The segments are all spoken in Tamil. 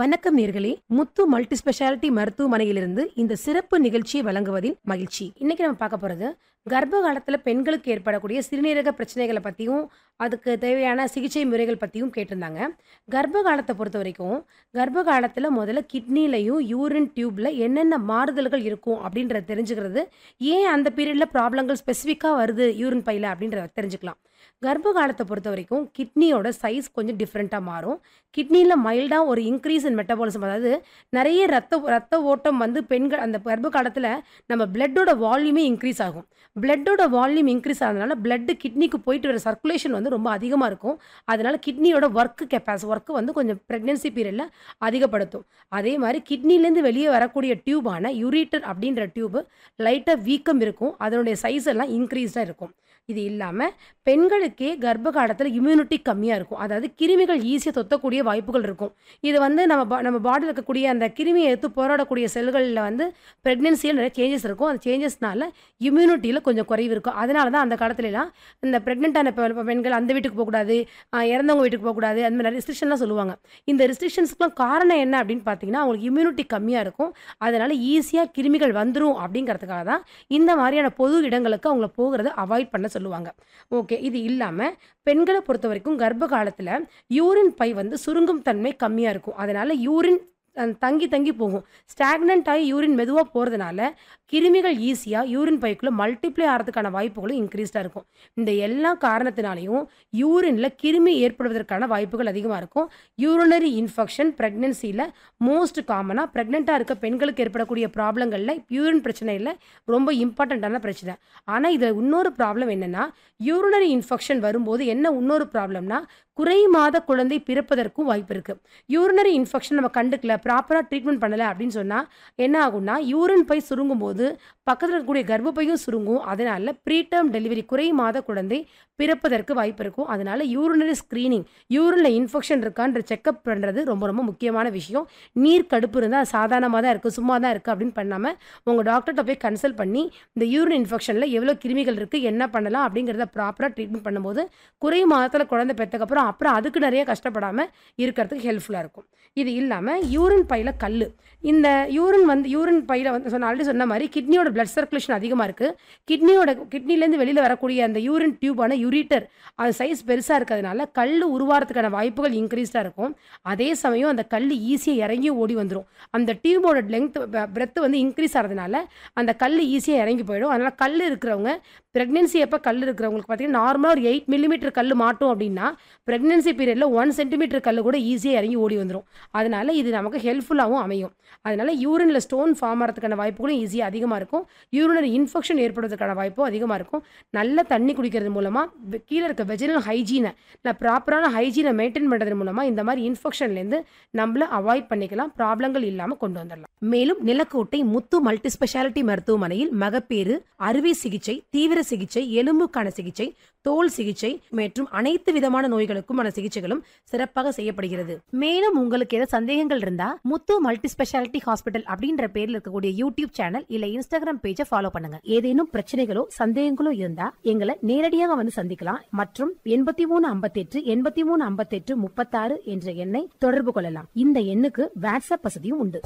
வணக்கம் நேர்களே, முத்து மல்டி ஸ்பெஷாலிட்டி மருத்துவமனையிலிருந்து இந்த சிறப்பு நிகழ்ச்சியை வழங்குவதில் மகிழ்ச்சி. இன்னைக்கு நம்ம பார்க்க போறது கர்ப்ப காலத்துல பெண்களுக்கு ஏற்படக்கூடிய சிறுநீரக பிரச்சனைகளை பத்தியும் அதுக்கு தேவையான சிகிச்சை முறைகள் பத்தியும் கேட்டிருந்தாங்க. கர்ப்ப காலத்தை பொறுத்த வரைக்கும் கர்ப்ப காலத்துல முதல்ல கிட்னிலையும் யூரின் டியூப்ல என்னென்ன மாறுதல்கள் இருக்கும் அப்படின்றத தெரிஞ்சுக்கிறது, ஏன் அந்த பீரியட்ல ப்ராப்ளங்கள் ஸ்பெசிஃபிக்கா வருது யூரின் பையில அப்படின்றத தெரிஞ்சுக்கலாம். கர்ப்ப காலத்தை பொறுத்த வரைக்கும் கிட்னியோட சைஸ் கொஞ்சம் டிஃப்ரெண்ட்டாக மாறும். கிட்னியில் மைல்டாக ஒரு இன்க்ரீஸ் இன் மெட்டபாலிசம், அதாவது நிறைய ரத்த ஓட்டம் வந்து பெண்கள் அந்த கர்ப்ப காலத்தில் நம்ம பிளட்டோட வால்யூமே இன்க்ரீஸ் ஆகும். பிளட்டோட வால்யூம் இன்க்ரீஸ் ஆகிறதுனால பிளட்டு கிட்னிக்கு போயிட்டு வர சர்க்குலேஷன் வந்து ரொம்ப அதிகமாக இருக்கும். அதனால கிட்னியோட ஒர்க்கு வந்து கொஞ்சம் ப்ரெக்னென்சி பீரியடில் அதிகப்படுத்தும். அதே மாதிரி கிட்னிலேருந்து வெளியே வரக்கூடிய டியூபான யூரிட்டர் அப்படின்ற டியூபு லைட்டாக வீக்கம் இருக்கும். அதனுடைய சைஸ் எல்லாம் இன்க்ரீஸ்டாக இருக்கும். இது இல்லாமல் பெண்களுக்கே கர்ப்ப காலத்தில் இம்யூனிட்டி கம்மியாக இருக்கும். அதாவது கிருமிகள் ஈஸியாக தொத்தக்கூடிய வாய்ப்புகள் இருக்கும். இது வந்து நம்ம பாடியில் இருக்கக்கூடிய அந்த கிருமியை எடுத்து போராடக்கூடிய செல்களில் வந்து ப்ரெக்னென்சியில் நிறைய சேஞ்சஸ் இருக்கும். அந்த சேஞ்சஸ்னால இம்யூனிட்டியில் கொஞ்சம் குறைவு இருக்கும். அதனால தான் அந்த காலத்துலலாம் இந்த ப்ரெக்னென்ட்டான பெண்கள் அந்த வீட்டுக்கு போகக்கூடாது, இறந்தவங்க வீட்டுக்கு போகக்கூடாது, அந்த மாதிரி நிறைய ரெஸ்ட்ரிக்ஷன்லாம் சொல்லுவாங்க. இந்த ரெஸ்ட்ரிக்ஷன்ஸ்க்குலாம் காரணம் என்ன அப்படின்னு பார்த்தீங்கன்னா, அவங்களுக்கு இம்யூனிட்டி கம்மியாக இருக்கும். அதனால் ஈஸியாக கிருமிகள் வந்துடும் அப்படிங்கிறதுக்காக தான் இந்த மாதிரியான பொது இடங்களுக்கு அவங்கள போகிறத அவாய்ட் பண்ண சொல்லுவாங்க. ஓகே, இது இல்லாமல் பெண்களை பொறுத்த வரைக்கும் கர்ப்ப காலத்தில் யூரின் பை வந்து சுருங்கும் தன்மை கம்மியாக இருக்கும். அதனால் யூரின் தங்கி போகும். ஸ்டாக்னன்ட் ஆகி யூரின் மெதுவாக போகிறதுனால கிருமிகள் ஈஸியாக யூரின் பைக்குள்ளே மல்டிப்ளை ஆகிறதுக்கான வாய்ப்புகளும் இன்க்ரீஸ்டாக இருக்கும். இந்த எல்லா காரணத்தினாலையும் யூரினில் கிருமி ஏற்படுவதற்கான வாய்ப்புகள் அதிகமாக இருக்கும். யூரினரி இன்ஃபெக்ஷன் ப்ரெக்னென்சியில் மோஸ்ட் காமனாக ப்ரெக்னெண்ட்டாக இருக்க பெண்களுக்கு ஏற்படக்கூடிய ப்ராப்ளங்களில் யூரின் பிரச்சனை இல்லை, ரொம்ப இம்பார்ட்டண்ட்டான பிரச்சனை. ஆனால் இதில் இன்னொரு ப்ராப்ளம் என்னென்னா, யூரினரி இன்ஃபெக்ஷன் வரும்போது என்ன இன்னொரு ப்ராப்ளம்னா, குறை மாத குழந்தை பிறப்பதற்கும் வாய்ப்பு இருக்குது. யூரினரி இன்ஃபெக்ஷன் நம்ம கண்டுக்கல, ப்ராப்பராக ட்ரீட்மெண்ட் பண்ணலை அப்படின்னு சொன்னால் என்ன ஆகும்னா, யூரின் பை சுருங்கும் போது பக்கத்தில் இருக்கக்கூடிய கர்ப்பப்பையும் சுருங்கும். அதனால ப்ரீடேர்ம் டெலிவரி, குறை மாத குழந்தை பிறப்பதற்கு வாய்ப்பு இருக்கும். அதனால யூரினரி ஸ்க்ரீனிங், யூரினில் இன்ஃபெக்ஷன் இருக்கான்ற செக்அப் பண்ணுறது ரொம்ப ரொம்ப முக்கியமான விஷயம். நீர் கடுப்பு இருந்தால் சாதாரணமாக தான் இருக்குது, சும்மா தான் இருக்குது அப்படின்னு பண்ணாமல் உங்கள் டாக்டர்கிட்ட போய் கன்சல்ட் பண்ணி இந்த யூரின் இன்ஃபெக்ஷனில் எவ்வளோ கிருமிகள் இருக்குது, என்ன பண்ணலாம் அப்படிங்கிறத ப்ராப்பராக ட்ரீட்மெண்ட் பண்ணும்போது குறை மாதத்தில் குழந்தை பெற்றக்கப்புறம் அதுக்கு நிறைய கஷ்டப்படாமல் இருக்கிறதுக்கு ஹெல்ப்ஃபுல்லாக இருக்கும். இது இல்லாமல் யூரின் பையில் கல், இந்த யூரின் பையில் வந்து ஆல்ரெடி சொன்ன மாதிரி கிட்னியோட பிளட் சர்க்குலேஷன் அதிகமாக இருக்குது. கிட்னிலேருந்து வெளியில் வரக்கூடிய அந்த யூரின் டியூபான யூரிட்டர் அது சைஸ் பெருசாக இருக்கிறதுனால கல் உருவாகிறதுக்கான வாய்ப்புகள் இன்க்ரீஸ்டாக இருக்கும். அதே சமயம் அந்த கல் ஈஸியாக இறங்கி ஓடி வந்துடும். அந்த டியூபோட பிரெத் வந்து இன்க்ரீஸ் ஆகிறதுனால அந்த கல் ஈஸியாக இறங்கி போயிடும். அதனால் கல் இருக்கிறவங்க ப்ரெக்னென்சி எப்போ கல் இருக்கிறவங்களுக்கு பார்த்தீங்கன்னா, நார்மலாக ஒரு 8 மில்லிமீட்டர் கல் மாட்டோம் அப்படின்னா ப்ரெக்னென்சி பீரியடில் 1 சென்டிமீட்டர் கல் கூட ஈஸியாக இறங்கி ஓடி வந்துடும். அதனால் இது நமக்கு ஹெல்ப்ஃபுல்லாகவும் அமையும். அதனால் யூரினில் ஸ்டோன் ஃபார்ம் ஆகிறதுக்கான வாய்ப்புகளும் ஈஸியாக அதிகமாக இருக்கும். யூரினரி இன்ஃபெக்ஷன் ஏற்படுவதற்கான வாய்ப்பும் அதிகமாக இருக்கும். நல்ல தண்ணி குடிக்கிறது மூலமாக கீழே இருக்க வெஜினல் ஹைஜீனை ப்ராப்பரான ஹைஜீனை மெயின்டைன் பண்ணுறது மூலமாக இந்த மாதிரி இன்ஃபெக்ஷன்லேருந்து நம்மள அவாய்ட் பண்ணிக்கலாம், ப்ராப்ளங்கள் இல்லாமல் கொண்டு வந்துடலாம். மேலும் நிலக்கோட்டை முத்து மல்டி ஸ்பெஷாலிட்டி மருத்துவமனையில் மகப்பேறு, அறுவை சிகிச்சை, தீவிர சிகிச்சை, எலும்புக்கான சிகிச்சை, தோல் சிகிச்சை மற்றும் அனைத்து விதமான நோய்களுக்குமான சிகிச்சைகளும் சிறப்பாக செய்யப்படுகிறது. மேலும் உங்களுக்கு ஏதாவது சந்தேகங்கள் இருந்தா முத்து மல்டி ஸ்பெஷாலிட்டி ஹாஸ்பிட்டல் அப்படின்ற பேர்ல இருக்கக்கூடிய யூடியூப் சேனல் இல்ல இன்ஸ்டாகிராம் பேஜை ஃபாலோ பண்ணுங்க. ஏதேனும் பிரச்சனைகளோ சந்தேகங்களோ இருந்தா எங்களை நேரடியாக வந்து சந்திக்கலாம். மற்றும் 8358 8358 36 என்ற எண்ணை தொடர்பு கொள்ளலாம். இந்த எண்ணுக்கு வாட்ஸ்அப் வசதியும் உண்டு.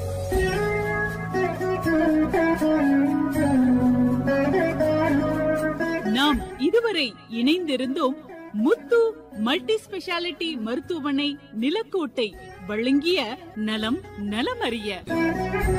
நாம் இதுவரை இணைந்திருந்தோம் முத்து மல்டி ஸ்பெஷாலிட்டி மருத்துவமனை நிலக்கோட்டை வழங்கிய நலம் நலமறிய.